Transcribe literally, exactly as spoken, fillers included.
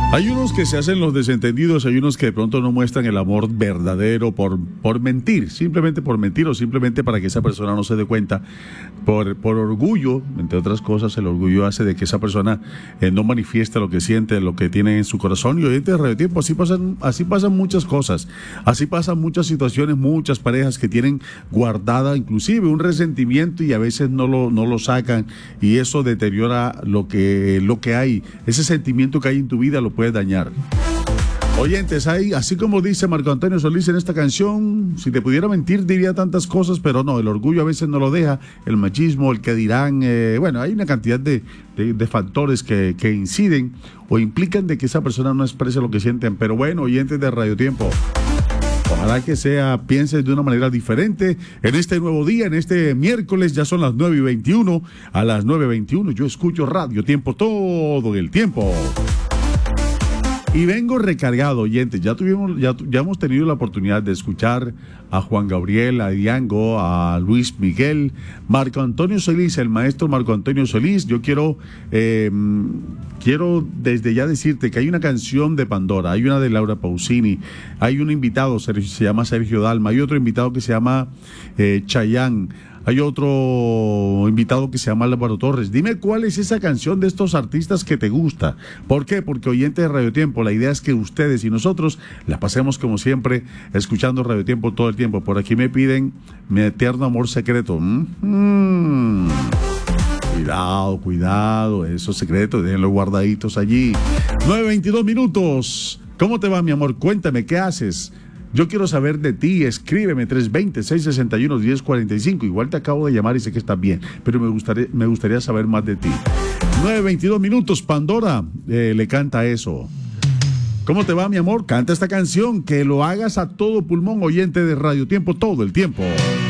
Hay unos que se hacen los desentendidos, hay unos que de pronto no muestran el amor verdadero por, por mentir, simplemente por mentir o simplemente para que esa persona no se dé cuenta, por, por orgullo, entre otras cosas. El orgullo hace de que esa persona eh, no manifieste lo que siente, lo que tiene en su corazón. Y oyente de Radio Tiempo, así pasan, así pasan muchas cosas, así pasan muchas situaciones, muchas parejas que tienen guardada inclusive un resentimiento y a veces no lo, no lo sacan, y eso deteriora lo que, lo que hay, ese sentimiento que hay en tu vida lo puede dañar. Oyentes, hay, así como dice Marco Antonio Solís en esta canción, si te pudiera mentir diría tantas cosas, pero no, el orgullo a veces no lo deja, el machismo, el que dirán, eh, bueno, hay una cantidad de, de, de factores que, que inciden o implican de que esa persona no exprese lo que sienten. Pero bueno, oyentes de Radio Tiempo, ojalá que sea, pienses de una manera diferente en este nuevo día, en este miércoles. Ya son las nueve y veintiuno, a las nueve y veintiuno yo escucho Radio Tiempo todo el tiempo. Y vengo recargado, oyentes. Ya tuvimos, ya, ya hemos tenido la oportunidad de escuchar a Juan Gabriel, a Diango, a Luis Miguel, Marco Antonio Solís, el maestro Marco Antonio Solís. Yo quiero, eh, quiero desde ya decirte que hay una canción de Pandora, hay una de Laura Pausini, hay un invitado, se llama Sergio Dalma, hay otro invitado que se llama eh, Chayanne. Hay otro invitado que se llama Álvaro Torres. Dime cuál es esa canción de estos artistas que te gusta. ¿Por qué? Porque, oyente de Radio Tiempo, la idea es que ustedes y nosotros la pasemos como siempre, escuchando Radio Tiempo todo el tiempo. Por aquí me piden Mi Eterno Amor Secreto. Mm-hmm. Cuidado, cuidado, esos secretos, déjenlos guardaditos allí. nueve veintidós minutos. ¿Cómo te va, mi amor? Cuéntame, ¿qué haces? Yo quiero saber de ti. Escríbeme tres dos cero, seis seis uno, uno cero cuatro cinco. Igual te acabo de llamar y sé que estás bien, pero me gustaría, me gustaría saber más de ti. nueve veintidós minutos. Pandora eh, le canta eso. ¿Cómo te va, mi amor? Canta esta canción, que lo hagas a todo pulmón, oyente de Radio Tiempo todo el tiempo.